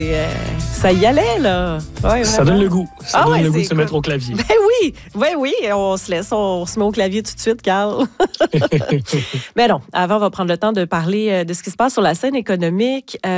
Ça y allait, là. Ouais, Ça donne le goût. Ça donne le goût de se mettre au clavier. Oui. On se met au clavier tout de suite, Carl. Mais non, avant, on va prendre le temps de parler de ce qui se passe sur la scène économique.